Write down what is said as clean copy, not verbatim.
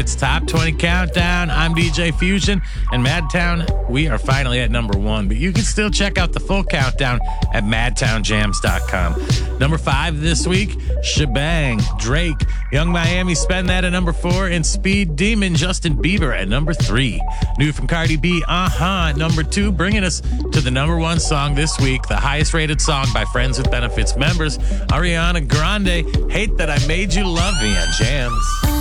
It's Top 20 Countdown. I'm DJ Fusion. And Madtown, we are finally at number 1. But you can still check out the full countdown at madtownjams.com. Number 5 this week, Shebang, Drake. Young Miami spend that at number 4. And Speed Demon, Justin Bieber at number 3. New from Cardi B, at number 2. Bringing us to the number 1 song this week, the highest rated song by Friends with Benefits members, Ariana Grande, Hate That I Made You Love Me on Jams.